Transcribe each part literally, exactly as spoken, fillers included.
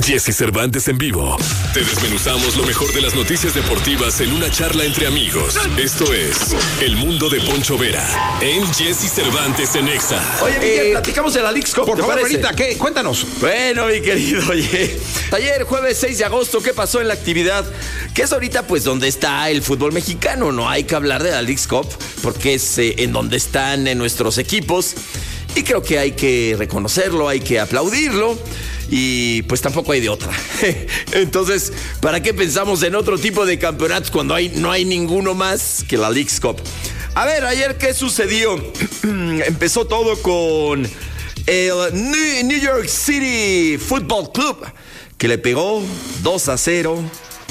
Jesse Cervantes en vivo. Te desmenuzamos lo mejor de las noticias deportivas en una charla entre amigos. Esto es El Mundo de Poncho Vera en Jesse Cervantes en Exa. Oye, Miguel, eh, platicamos de la Leagues Cup. Por favor, ahorita, ¿qué? Cuéntanos. Bueno, mi querido, oye, ayer, jueves seis de agosto, ¿qué pasó en la actividad? Que es ahorita, pues, donde está el fútbol mexicano. No hay que hablar de la Leagues Cup porque es eh, en donde están eh, nuestros equipos. Y creo que hay que reconocerlo, hay que aplaudirlo. Y pues tampoco hay de otra. Entonces, ¿para qué pensamos en otro tipo de campeonatos cuando hay, no hay ninguno más que la Leagues Cup? A ver, ayer, ¿qué sucedió? Empezó todo con el New York City Football Club, que le pegó dos a cero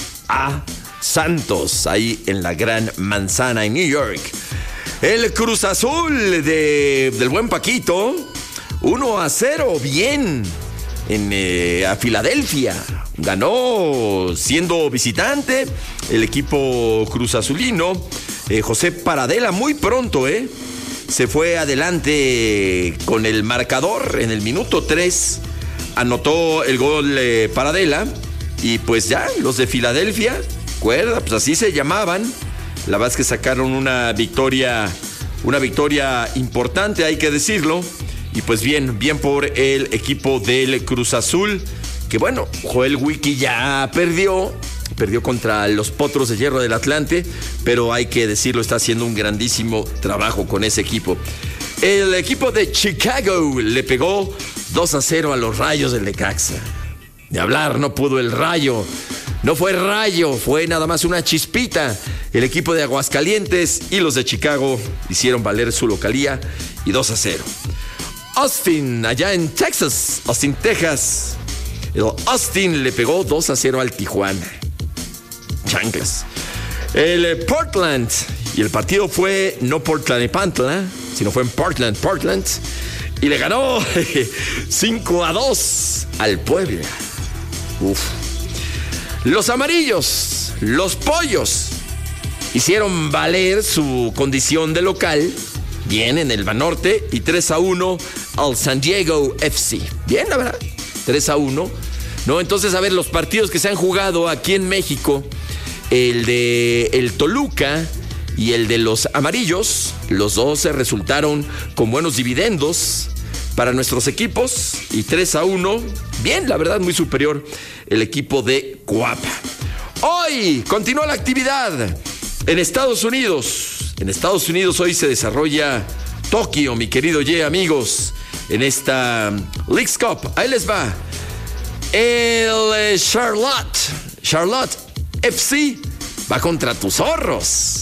a Santos, ahí en la Gran Manzana, en New York. El Cruz Azul de, del buen Paquito, uno a cero, bien. En, eh, a Filadelfia ganó siendo visitante el equipo Cruz Azulino. eh, José Paradela muy pronto eh, se fue adelante con el marcador en el minuto tres, anotó el gol eh, Paradela y pues ya los de Filadelfia, recuerda, pues así se llamaban. La verdad es que sacaron una victoria, una victoria importante, hay que decirlo. Y pues bien, bien por el equipo del Cruz Azul, que bueno, Joel Wiki ya perdió, perdió contra los Potros de Hierro del Atlante, pero hay que decirlo, está haciendo un grandísimo trabajo con ese equipo. El equipo de Chicago le pegó dos a cero a los Rayos del Necaxa. De hablar no pudo el Rayo, no fue Rayo, fue nada más una chispita. El equipo de Aguascalientes y los de Chicago hicieron valer su localía y dos a cero. Austin, allá en Texas, Austin, Texas. El Austin le pegó dos a cero al Tijuana. Chanclas. El Portland, y el partido fue no Portland y Pantla, sino fue en Portland, Portland. Y le ganó cinco a dos al Puebla. Uf. Los amarillos, los pollos, hicieron valer su condición de local. Bien en el Banorte y tres a uno al San Diego F C. Bien, la verdad, tres a uno. No, entonces, a ver, los partidos que se han jugado aquí en México, el de el Toluca y el de los Amarillos, los dos se resultaron con buenos dividendos para nuestros equipos y tres a uno. Bien, la verdad, muy superior el equipo de Coapa. Hoy continúa la actividad en Estados Unidos. En Estados Unidos hoy se desarrolla Tokio, mi querido Ye, amigos, en esta Leagues Cup. Ahí les va. El Charlotte, Charlotte F C va contra tus zorros.